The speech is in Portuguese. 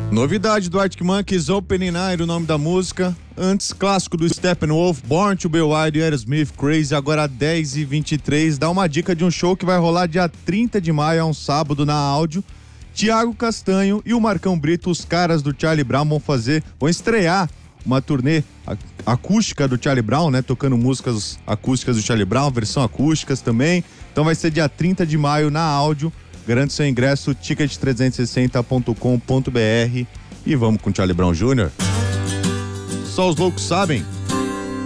Novidade do Arctic Monkeys, Opening Night, o nome da música. Antes, clássico do Steppenwolf, Born to Be Wild, Aerosmith, Crazy. Agora 10h23, dá uma dica de um show que vai rolar dia 30 de maio, é um sábado, na Áudio. Thiago Castanho e o Marcão Brito, os caras do Charlie Brown, vão estrear uma turnê acústica do Charlie Brown, né? Tocando músicas acústicas do Charlie Brown, versão acústicas também. Então vai ser dia 30 de maio na Áudio. Garante seu ingresso, ticket360.com.br. E vamos com Charlie Brown Jr. Só os loucos sabem.